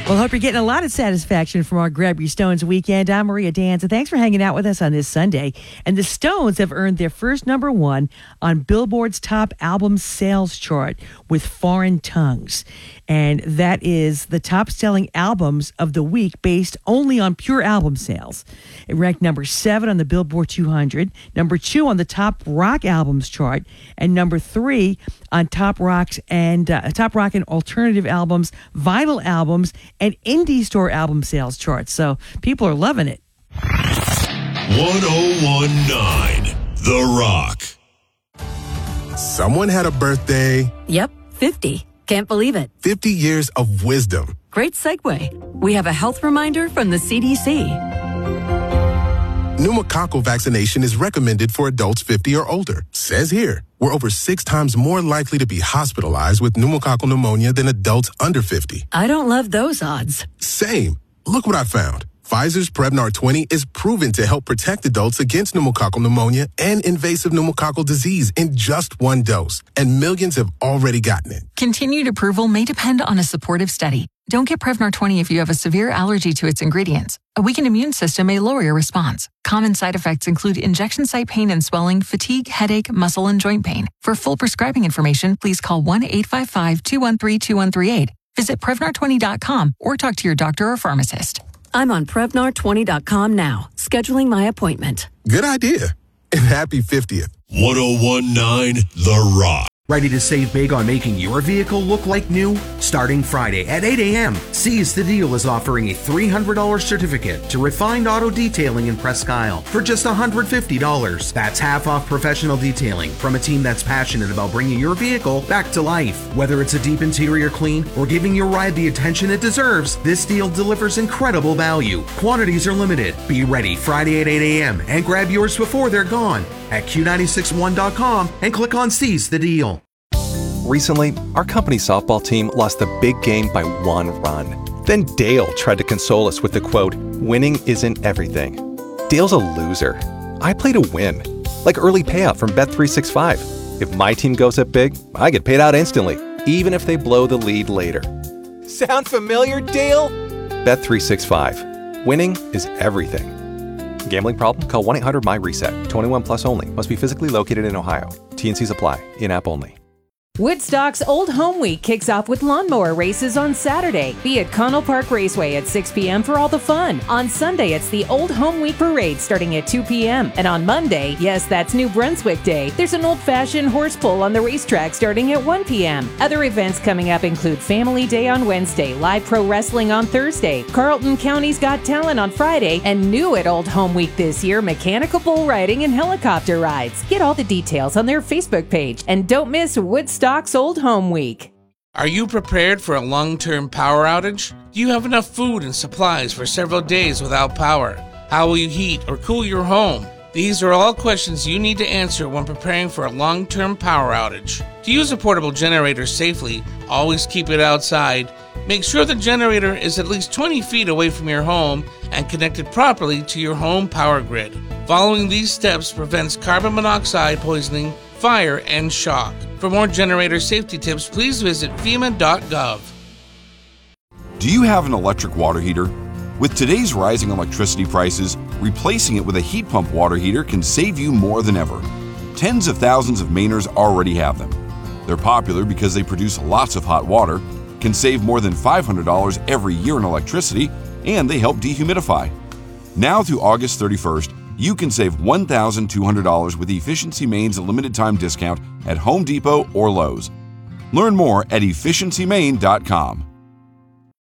Well, hope you're getting a lot of satisfaction from our Grab Your Stones weekend. I'm Maria Danza. Thanks for hanging out with us on this Sunday. And the Stones have earned their first #1 on Billboard's top album sales chart with Foreign Tongues. And that is the top-selling albums of the week based only on pure album sales. It ranked number 7 on the Billboard 200, number 2 on the top rock albums chart, and number 3 on top rock and alternative albums, vinyl albums, and indie store album sales charts. So people are loving it. 1019 The Rock. Someone had a birthday. Yep, 50. Can't believe it. 50 years of wisdom. Great segue. We have a health reminder from the CDC. Pneumococcal vaccination is recommended for adults 50 or older. Says here, we're over 6 times more likely to be hospitalized with pneumococcal pneumonia than adults under 50. I don't love those odds. Same. Look what I found. Pfizer's Prevnar 20 is proven to help protect adults against pneumococcal pneumonia and invasive pneumococcal disease in just 1 dose, and millions have already gotten it. Continued approval may depend on a supportive study. Don't get Prevnar 20 if you have a severe allergy to its ingredients. A weakened immune system may lower your response. Common side effects include injection site pain and swelling, fatigue, headache, muscle, and joint pain. For full prescribing information, please call 1-855-213-2138. Visit Prevnar20.com or talk to your doctor or pharmacist. I'm on Prevnar20.com now, scheduling my appointment. Good idea. And happy 50th. 1019 The Rock. Ready to save big on making your vehicle look like new? Starting Friday at 8 a.m., Seize the Deal is offering a $300 certificate to Refined Auto Detailing in Presque Isle for just $150. That's half off professional detailing from a team that's passionate about bringing your vehicle back to life. Whether it's a deep interior clean or giving your ride the attention it deserves, this deal delivers incredible value. Quantities are limited. Be ready Friday at 8 a.m. and grab yours before they're gone at Q961.com and click on Seize the Deal. Recently, our company softball team lost the big game by 1 run. Then Dale tried to console us with the quote, "Winning isn't everything." Dale's a loser. I play to win, like early payout from Bet365. If my team goes up big, I get paid out instantly, even if they blow the lead later. Sound familiar, Dale? Bet365. Winning is everything. Gambling problem? Call 1-800-MY-RESET. 21 plus only. Must be physically located in Ohio. T&Cs apply. In-app only. Woodstock's Old Home Week kicks off with lawnmower races on Saturday. Be at Connell Park Raceway at 6 p.m. for all the fun. On Sunday, it's the Old Home Week Parade starting at 2 p.m. And on Monday, yes, that's New Brunswick Day, there's an old-fashioned horse pull on the racetrack starting at 1 p.m. Other events coming up include Family Day on Wednesday, live pro wrestling on Thursday, Carlton County's Got Talent on Friday, and new at Old Home Week this year, mechanical bull riding and helicopter rides. Get all the details on their Facebook page. And don't miss Woodstock's Old Home Week. Are you prepared for a long-term power outage? Do you have enough food and supplies for several days without power? How will you heat or cool your home? These are all questions you need to answer when preparing for a long-term power outage. To use a portable generator safely, always keep it outside. Make sure the generator is at least 20 feet away from your home and connected properly to your home power grid. Following these steps prevents carbon monoxide poisoning, fire, and shock. For more generator safety tips, please visit FEMA.gov. Do you have an electric water heater? With today's rising electricity prices, replacing it with a heat pump water heater can save you more than ever. Tens of thousands of Mainers already have them. They're popular because they produce lots of hot water, can save more than $500 every year in electricity, and they help dehumidify. Now through August 31st, you can save $1,200 with Efficiency Maine's limited time discount at Home Depot or Lowe's. Learn more at efficiencymaine.com.